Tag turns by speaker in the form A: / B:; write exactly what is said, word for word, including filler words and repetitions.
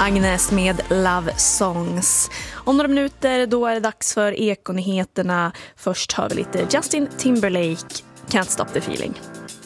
A: Agnes med Love Songs. Om några minuter då är det dags för Ekonyheterna. Först hör vi lite Justin Timberlake, Can't Stop the Feeling.